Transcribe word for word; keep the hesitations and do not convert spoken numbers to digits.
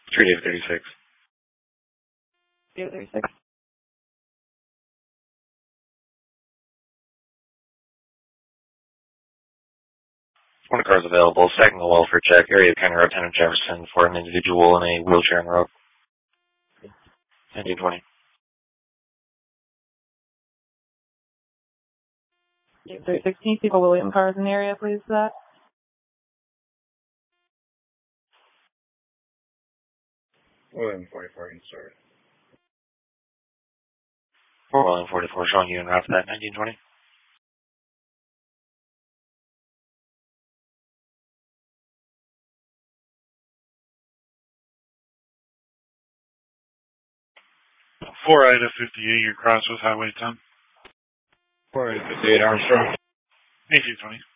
three Dave thirty-six. Dave thirty-six. One car is available. Second welfare check. Area County Road ten of Jefferson for an individual in a wheelchair on the road. nineteen twenty. Dave thirty-six. Can you see the William cars in the area, please, for that? William forty-four, you started. four William forty-four showing you en route for that nineteen twenty. four Ida fifty-eight, you're crossed with Highway ten. four Ida fifty-eight, Armstrong. eighteen twenty.